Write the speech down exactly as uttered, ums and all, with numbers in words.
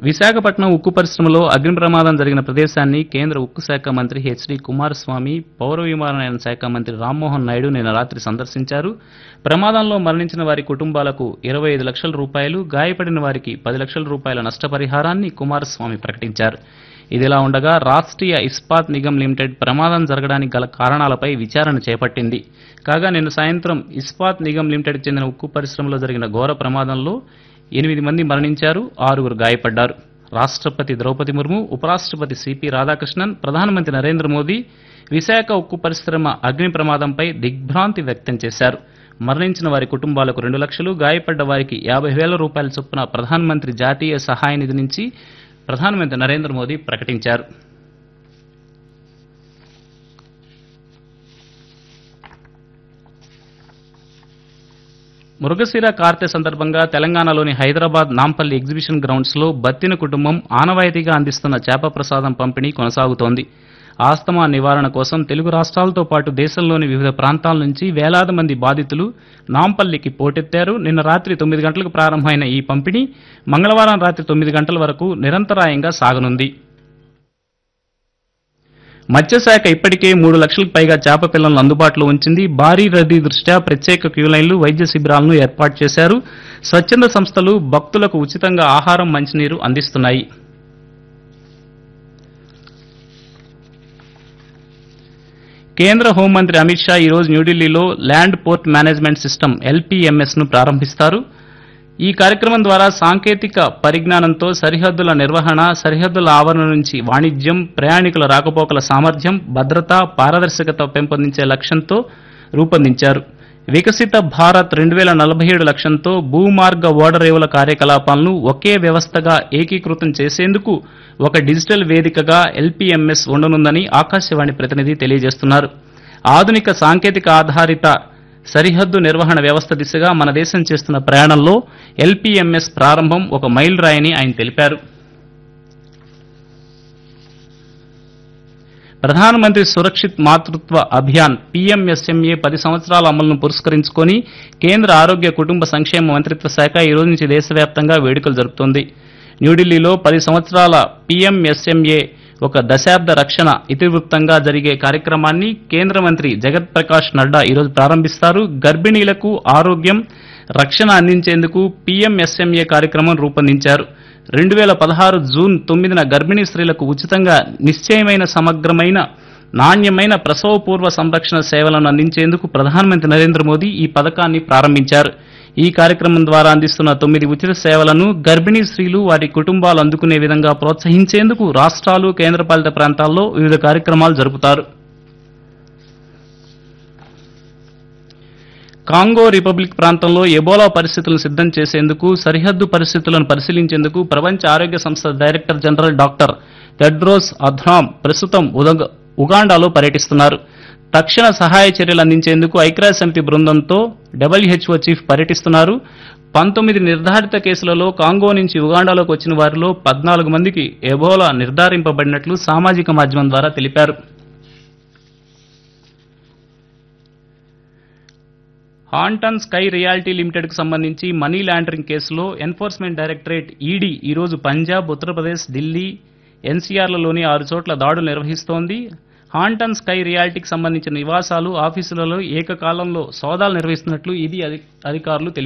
విశాఖపట్నం ఉక్కు పరిశ్రమలో అగ్ని ప్రమాదం జరిగిన ప్రదేశాన్ని కేంద్ర ఉక్కు శాఖ మంత్రి హెచ్డి కుమారస్వామి, పౌర విమానయాన శాఖ మంత్రి రామ్మోహన్ నాయుడు నిన్న రాత్రి సందర్శించారు. ప్రమాదంలో మరణించిన వారి కుటుంబాలకు ఇరవై ఐదు లక్షల రూపాయలు, గాయపడిన వారికి పది లక్షల రూపాయల నష్టపరిహారాన్ని కుమారస్వామి ప్రకటించారు. ఇదిలా ఉండగా రాష్ట్రీయ ఇస్పాత్ నిగమ్ లిమిటెడ్ ప్రమాదం జరగడానికి గల కారణాలపై విచారణ చేపట్టింది. కాగా నిన్న సాయంత్రం ఇస్పాత్ నిగమ్ లిమిటెడ్కి చెందిన ఉక్కు పరిశ్రమలో జరిగిన ఘోర ప్రమాదంలో ఎనిమిది మంది మరణించారు, ఆరుగురు గాయపడ్డారు. రాష్ట్రపతి ద్రౌపది ముర్ము, ఉపరాష్ట్రపతి సిపి రాధాకృష్ణన్, ప్రధానమంత్రి నరేంద్ర మోదీ విశాఖ ఉక్కు పరిశ్రమ అగ్ని ప్రమాదంపై దిగ్భ్రాంతి వ్యక్తం చేశారు. మరణించిన వారి కుటుంబాలకు రెండు లక్షలు, గాయపడ్డ వారికి యాభై వేల రూపాయల చొప్పున ప్రధానమంత్రి జాతీయ సహాయ నిధి నుంచి ప్రధానమంత్రి నరేంద్ర మోదీ ప్రకటించారు. మృగశిర కార్తె సందర్భంగా తెలంగాణలోని హైదరాబాద్ నాంపల్లి ఎగ్జిబిషన్ గ్రౌండ్స్ లో బత్తిన కుటుంబం ఆనవాయితీగా అందిస్తున్న చేప ప్రసాదం పంపిణీ కొనసాగుతోంది. ఆస్తమా నివారణ కోసం తెలుగు రాష్ట్రాలతో పాటు దేశంలోని వివిధ ప్రాంతాల నుంచి వేలాది మంది బాధితులు నాంపల్లికి పోటెత్తారు. నిన్న రాత్రి తొమ్మిది గంటలకు ప్రారంభమైన ఈ పంపిణీ మంగళవారం రాత్రి తొమ్మిది గంటల వరకు నిరంతరాయంగా సాగనుంది. మత్స్యశాఖ ఇప్పటికే మూడు లక్షలకు పైగా చేప పిల్లలను అందుబాటులో ఉంచింది. భారీ రద్దీ దృష్ట్యా ప్రత్యేక క్యూలైన్లు, వైద్య శిబిరాలను ఏర్పాటు చేశారు. స్వచ్ఛంద సంస్థలు భక్తులకు ఉచితంగా ఆహారం, మంచినీరు అందిస్తున్నాయి. కేంద్ర హోంమంత్రి అమిత్ షా ఈరోజు న్యూఢిల్లీలో land port management system LPMS ను ప్రారంభిస్తారు. ఈ కార్యక్రమం ద్వారా సాంకేతిక పరిజ్ఞానంతో సరిహద్దుల నిర్వహణ, సరిహద్దుల ఆవరణ నుంచి వాణిజ్యం, ప్రయాణికుల రాకపోకల సామర్థ్యం, భద్రత, పారదర్శకత పెంపొందించే లక్ష్యంతో రూపొందించారు. వికసిత భారత్ రెండు వేల నలభై ఏడు లక్ష్యంతో భూమార్గ ఓడరేవుల కార్యకలాపాలను ఒకే వ్యవస్థగా ఏకీకృతం చేసేందుకు ఒక డిజిటల్ వేదికగా ఎల్పీఎంఎస్ ఉండనుందని ఆకాశవాణి ప్రతినిధి తెలియజేస్తున్నారు. ఆధునిక సాంకేతిక ఆధారిత సరిహద్దు నిర్వహణ వ్యవస్థ దిశగా మన దేశం చేస్తున్న ప్రయాణంలో ఎల్పీఎంఎస్ ప్రారంభం ఒక మైలురాయని ఆయన తెలిపారు. ప్రధానమంత్రి సురక్షిత్ మాతృత్వ అభియాన్ పీఎంఎస్ఎంఏ పది సంవత్సరాల అమలును పురస్కరించుకొని కేంద్ర ఆరోగ్య కుటుంబ సంక్షేమ మంత్రిత్వ శాఖ ఈ రోజు నుంచి దేశవ్యాప్తంగా వేడుకలు జరుపుతోంది. న్యూఢిల్లీలో పది సంవత్సరాల పీఎంఎస్ఎంఏ ఒక దశాబ్ద రక్షణ ఇతివృత్తంగా జరిగే కార్యక్రమాన్ని కేంద్ర మంత్రి జగత్ ప్రకాష్ నడ్డా ఈరోజు ప్రారంభిస్తారు. గర్భిణీలకు ఆరోగ్యం, రక్షణ అందించేందుకు పీఎంఎస్ఎంఏ కార్యక్రమం రూపొందించారు. రెండు వేల పదహారు జూన్ తొమ్మిదిన గర్భిణీ స్త్రీలకు ఉచితంగా నిశ్చయమైన, సమగ్రమైన, నాణ్యమైన ప్రసవపూర్వ సంరక్షణ సేవలను అందించేందుకు ప్రధానమంత్రి నరేంద్ర మోదీ ఈ పథకాన్ని ప్రారంభించారు. ఈ కార్యక్రమం ద్వారా అందిస్తున్న తొమ్మిది ఉచిత సేవలను గర్భిణీ స్త్రీలు, వారి కుటుంబాలు అందుకునే విధంగా ప్రోత్సహించేందుకు రాష్ట్రాలు, కేంద్రపాలిత ప్రాంతాల్లో వివిధ కార్యక్రమాలు జరుపుతారు. కాంగో రిపబ్లిక్ ప్రాంతంలో ఎబోలా పరిస్థితులను సిద్ధం చేసేందుకు, సరిహద్దు పరిస్థితులను పరిశీలించేందుకు ప్రపంచ ఆరోగ్య సంస్థ డైరెక్టర్ జనరల్ డాక్టర్ టెడ్రోస్ అథ్నామ్ ప్రస్తుతం ఉగాండాలో పర్యటిస్తున్నారు. తక్షణ సహాయ చర్యలు అందించేందుకు ఐక్యరాజ్య సమితి బృందంతో డబ్ల్యూహెచ్ఓ చీఫ్ పర్యటిస్తున్నారు. పంతొమ్మిది నిర్ధారిత కేసులలో కాంగో నుంచి ఉగాండాలోకి వచ్చిన వారిలో పద్నాలుగు మందికి ఎబోలా నిర్ధారింపబడినట్లు సామాజిక మాధ్యమం ద్వారా తెలిపారు. హాంటన్ స్కై రియాలిటీ లిమిటెడ్ కు సంబంధించి మనీ లాండరింగ్ కేసులో ఎన్ఫోర్స్మెంట్ డైరెక్టరేట్ ఈడీ ఈరోజు పంజాబ్, ఉత్తరప్రదేశ్, ఢిల్లీ, ఎన్సీఆర్లలోని ఆరు చోట్ల దాడులు నిర్వహిస్తోంది. హాంటన్ స్కై రియాలిటీకి సంబంధించిన నివాసాలు, ఆఫీసులలో ఏకకాలంలో సోదాలు నిర్వహిస్తున్నట్లు ఇది అధికారులు తెలిపారు.